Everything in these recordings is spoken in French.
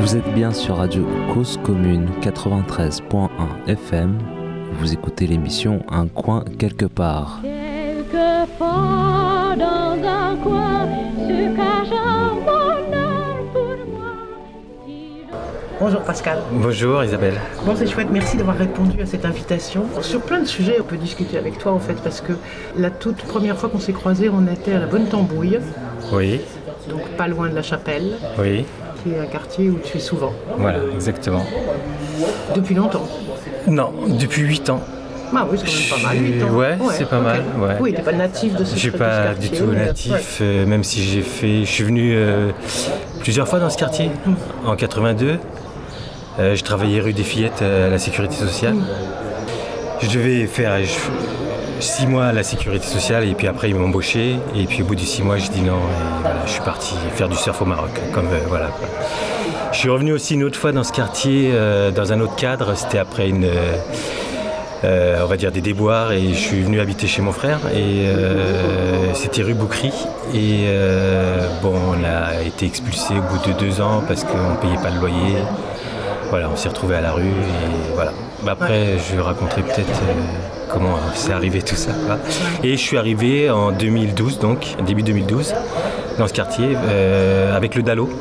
Vous êtes bien sur Radio Cause Commune 93.1 FM. Vous écoutez l'émission Un coin quelque part. Quelquefois dans un coin se cache un bonheur pour moi. Bonjour Pascal. Bonjour Isabelle. Bon, c'est chouette, merci d'avoir répondu à cette invitation. Sur plein de sujets, on peut discuter avec toi en fait, parce que la toute première fois qu'on s'est croisés, on était à la Bonne Tambouille, Oui, donc pas loin de la Chapelle, oui, qui est un quartier où tu es souvent. voilà, exactement. Depuis longtemps. Non, depuis 8 ans. Ah oui, c'est quand même pas mal, 8 ans. Ouais, c'est pas mal, ouais. Oui, t'es pas natif de ce Je suis de ce pas quartier, du tout natif, même si je suis venu plusieurs fois dans ce quartier, en 82. Je travaillais rue des Fillettes à la Sécurité sociale. Je devais faire 6 mois à la Sécurité sociale et puis après ils m'ont embauché. Et puis au bout de 6 mois, j'ai dit non et voilà, je suis parti faire du surf au Maroc. Voilà. Je suis revenu aussi une autre fois dans ce quartier, dans un autre cadre. C'était après on va dire des déboires et je suis venu habiter chez mon frère et c'était rue Boucry et on a été expulsé au bout de 2 ans parce qu'on ne payait pas le loyer. Voilà, on s'est retrouvés à la rue et voilà. Après, je raconterai peut-être comment c'est arrivé tout ça. Quoi. Et je suis arrivé en 2012, donc début 2012, dans ce quartier avec le DALO.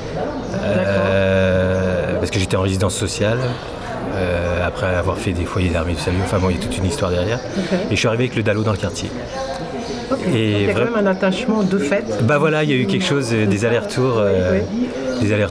Parce que j'étais en résidence sociale. Après avoir fait des foyers d'armée du salut, enfin bon, il y a toute une histoire derrière. Okay. Et je suis arrivé avec le DALO dans le quartier. Okay. Et il y a quand même un attachement de fait. Bah voilà, il y a eu quelque chose, des allers-retours.